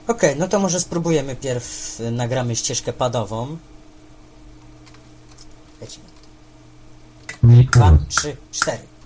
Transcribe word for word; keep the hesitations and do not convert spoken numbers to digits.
Okej, no to może spróbujemy pierw, y, nagramy ścieżkę padową. Lecimy. Dwa, trzy, cztery.